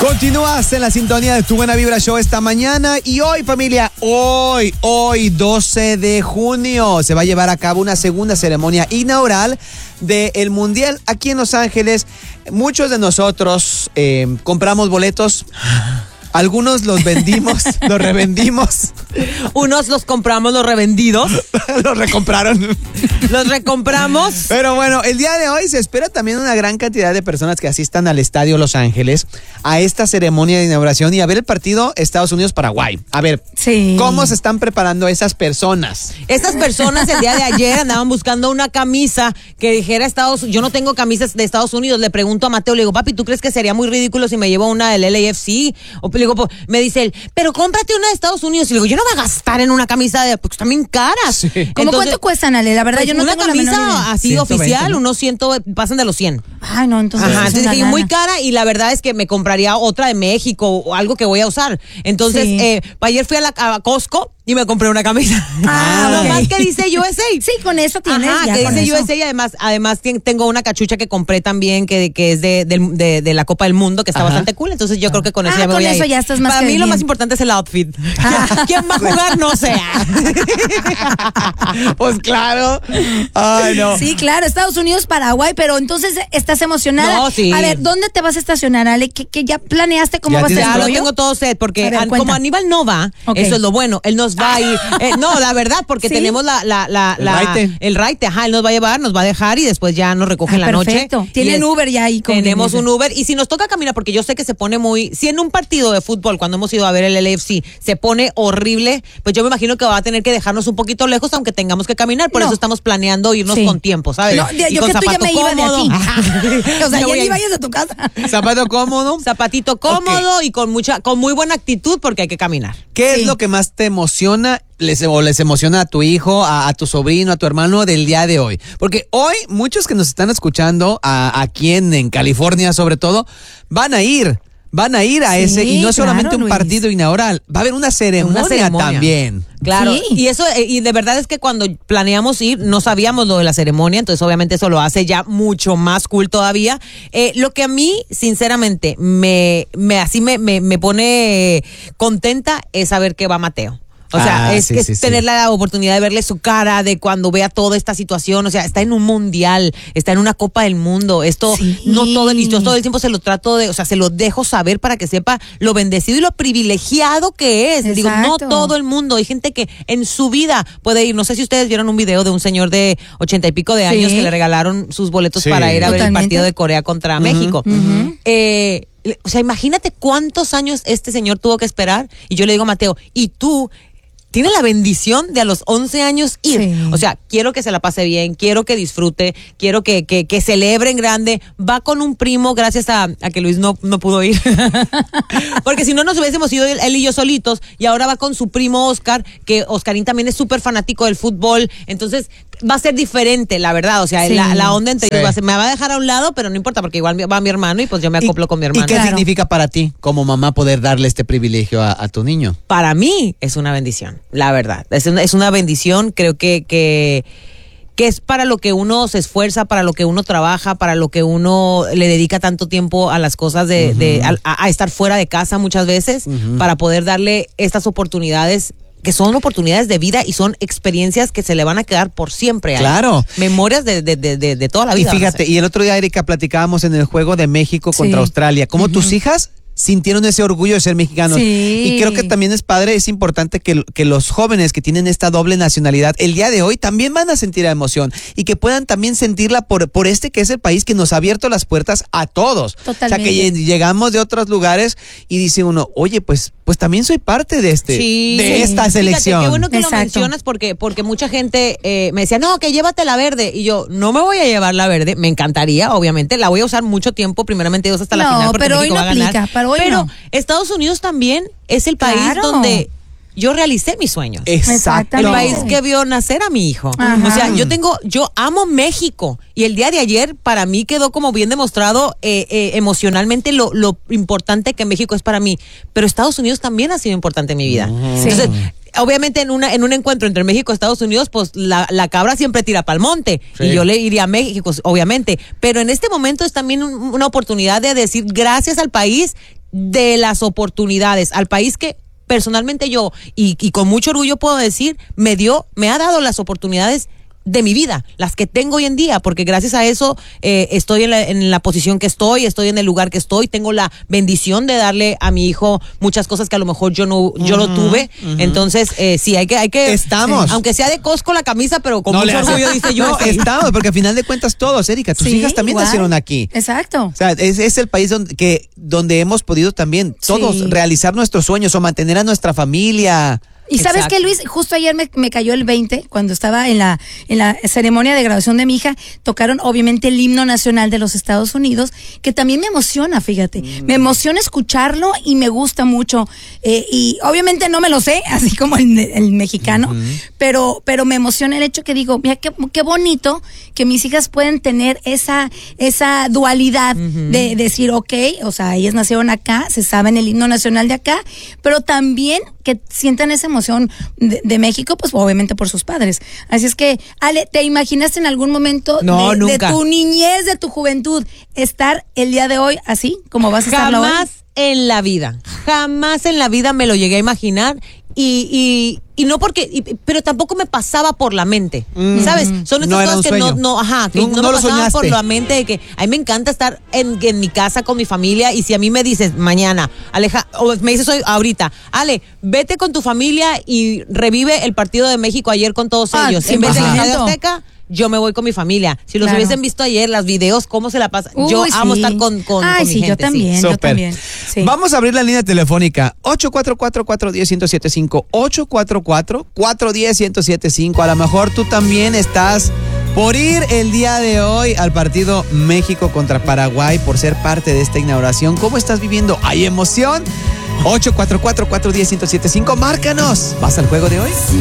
Continúas en la sintonía de Tu Buena Vibra Show esta mañana y hoy, familia, hoy 12 de junio se va a llevar a cabo una segunda ceremonia inaugural del Mundial aquí en Los Ángeles. Muchos de nosotros compramos boletos. Algunos los vendimos, los revendimos. Unos los compramos, los revendidos. Los recompraron. Los recompramos. Pero bueno, el día de hoy se espera también una gran cantidad de personas que asistan al Estadio Los Ángeles a esta ceremonia de inauguración y a ver el partido Estados Unidos-Paraguay. A ver, sí. ¿Cómo se están preparando esas personas? Estas personas el día de ayer andaban buscando una camisa que dijera Estados Unidos. Yo no tengo camisas de Estados Unidos. Le pregunto a Mateo, le digo, papi, ¿tú crees que sería muy ridículo si me llevo una del LAFC? O le digo, me dice él, pero cómprate una de Estados Unidos. Y le digo, yo no voy a gastar en una camisa porque están bien caras. Sí. ¿Cómo cuánto cuestan, Ale? La verdad, pues yo no una tengo camisa la menor idea. así 120, oficial, ¿no? unos 100, pasan de los 100. Ay, no, entonces. Ajá, entonces dije, lana. muy cara y la verdad es que me compraría otra de México o algo que voy a usar. Entonces, Sí. ayer fui a Costco y me compré una camisa. Ah, Nomás ok. que dice USA. Sí, con eso tienes. Ajá, ya que con dice eso. USA y además tengo una cachucha que compré también que es de la Copa del Mundo, que está bastante cool. Entonces yo creo que con eso ya me voy a ir. Con eso ya estás más Para que mí lo bien. más importante es el outfit. ¿Quién va a jugar? No sé. Pues claro. Ay, no. Sí, claro, Estados Unidos, Paraguay, pero entonces estás emocionada. No, sí. A ver, ¿dónde te vas a estacionar, Ale? ¿Que ya planeaste cómo Ya va a ser tienes el Ya lo rollo? tengo todo set, porque A ver, como cuenta. Aníbal no va, Ok. eso es lo bueno, él nos va a ir. No, la verdad, porque ¿Sí? tenemos el raite, ajá, él nos va a llevar, nos va a dejar y después ya nos recoge en la perfecto. noche. Tienen Y Uber ya ahí. Tenemos un Uber y si nos toca caminar, porque yo sé que se pone si en un partido de fútbol, cuando hemos ido a ver el LAFC, se pone horrible, pues yo me imagino que va a tener que dejarnos un poquito lejos, aunque tengamos que caminar, por No. eso estamos planeando irnos Sí. con tiempo, ¿sabes? No, Y yo con que tú ya zapato me iba de cómodo. aquí. O sea, Me voy ya a ni ir. vayas de tu casa. Zapato cómodo. Zapatito cómodo y con muy buena actitud porque hay que caminar. ¿Qué Sí. es lo que más te emociona? Les emociona a tu hijo, a tu sobrino, a tu hermano del día de hoy? Porque hoy muchos que nos están escuchando, aquí en California sobre todo, van a ir a Sí, ese, y no claro, solamente un Luis. partido inaugural, va a haber una ceremonia también. Claro, Sí. y eso, y de verdad es que cuando planeamos ir, no sabíamos lo de la ceremonia, entonces obviamente eso lo hace ya mucho más cool todavía. Lo que a mí, sinceramente, me pone contenta es saber que va Mateo. O sea, es tener la oportunidad de verle su cara, de cuando vea toda esta situación. O sea, está en un mundial, está en una Copa del Mundo. Esto, Sí. no todo todo el tiempo se lo trato se lo dejo saber para que sepa lo bendecido y lo privilegiado que es. Digo, no Exacto. todo el mundo. Hay gente que en su vida puede ir. No sé si ustedes vieron un video de un señor de 80 y pico de años Sí. que le regalaron sus boletos Sí. para ir a ver el Totalmente. partido de Corea contra México. O sea, imagínate cuántos años este señor tuvo que esperar. Y yo le digo a Mateo, ¿y tú tienes la bendición de a los 11 años ir? Sí. O sea, quiero que se la pase bien, quiero que disfrute, quiero que celebre en grande. Va con un primo gracias a que Luis no pudo ir. Porque si no nos hubiésemos ido él y yo solitos. Y ahora va con su primo Oscar, que Oscarín también es súper fanático del fútbol. Entonces va a ser diferente, la verdad. O sea, Sí. la onda entre Sí. ellos me va a dejar a un lado, pero no importa porque igual va mi hermano y pues yo me acoplo con mi hermano. ¿Y qué Claro. significa para ti como mamá poder darle este privilegio a tu niño? Para mí es una bendición, la verdad. Es una bendición, creo que es para lo que uno se esfuerza, para lo que uno trabaja, para lo que uno le dedica tanto tiempo a las cosas a estar fuera de casa muchas veces, para poder darle estas oportunidades que son oportunidades de vida y son experiencias que se le van a quedar por siempre. Claro. Memorias de toda la Y vida. fíjate, y el otro día, Erika, platicábamos en el juego de México contra Sí. Australia, cómo tus hijas sintieron ese orgullo de ser mexicanos. Sí. Y creo que también es padre, es importante que los jóvenes que tienen esta doble nacionalidad el día de hoy también van a sentir la emoción y que puedan también sentirla por este que es el país que nos ha abierto las puertas a todos. Totalmente. O sea, que llegamos de otros lugares y dice uno, oye, pues también soy parte de esta Fíjate, selección. qué bueno que Exacto. lo mencionas porque mucha gente me decía, no, que llévate la verde. Y yo, no me voy a llevar la verde. Me encantaría, obviamente. La voy a usar mucho tiempo, primeramente Dios hasta la final porque pero hoy México no va a ganar. aplica, pero hoy no. Estados Unidos también es el país Claro. donde yo realicé mis sueños. Exacto. El No. país que vio nacer a mi hijo. Ajá. O sea, yo amo México. Y el día de ayer, para mí, quedó como bien demostrado emocionalmente lo importante que México es para mí. Pero Estados Unidos también ha sido importante en mi vida. Sí. Entonces, obviamente en un encuentro entre México y Estados Unidos, pues la cabra siempre tira pa'l monte. Sí. Y yo le iría a México, obviamente. Pero en este momento es también una oportunidad de decir gracias al país de las oportunidades al país que personalmente yo, y con mucho orgullo puedo decir, me ha dado las oportunidades de mi vida, las que tengo hoy en día, porque gracias a eso estoy en la posición que estoy en el lugar que estoy, tengo la bendición de darle a mi hijo muchas cosas que a lo mejor yo no tuve, entonces sí, hay que estamos, aunque sea de Costco la camisa, pero con mucho orgullo dice yo. No, estamos, porque al final de cuentas todos, Erika, tus hijas también nacieron aquí. Exacto. O sea, es el país donde hemos podido también todos realizar nuestros sueños o mantener a nuestra familia. Y sabes qué, Luis, justo ayer me cayó el 20, cuando estaba en la ceremonia de graduación de mi hija, tocaron obviamente el himno nacional de los Estados Unidos, que también me emociona, fíjate, me emociona escucharlo y me gusta mucho, y obviamente no me lo sé, así como el mexicano, pero me emociona el hecho que digo, mira qué bonito que mis hijas pueden tener esa dualidad de decir, okay, o sea, ellas nacieron acá, se saben el himno nacional de acá, pero también que sientan esa emoción de México, pues obviamente por sus padres. Así es que, Ale, ¿te imaginaste en algún momento de tu niñez, de tu juventud, estar el día de hoy así, como vas a estar hoy? Jamás en la vida me lo llegué a imaginar. Y no porque, pero tampoco me pasaba por la mente, ¿sabes? Son estas cosas que no me pasaban por la mente, de que a mí me encanta estar en mi casa con mi familia, y si a mí me dices mañana, Aleja, o me dices hoy, ahorita, Ale, vete con tu familia y revive el partido de México ayer con todos ellos, en vez de la Estadio Azteca, yo me voy con mi familia. Si los hubiesen visto ayer, los videos, cómo se la pasan. Yo amo estar con mi gente. Yo también, yo también. Sí. Vamos a abrir la línea telefónica 844-410-1075, 844-410-1075. A lo mejor tú también estás por ir el día de hoy al partido México contra Paraguay, por ser parte de esta inauguración. ¿Cómo estás viviendo? ¿Hay emoción? 844-410-1075, márcanos. ¿Vas al juego de hoy? Sí.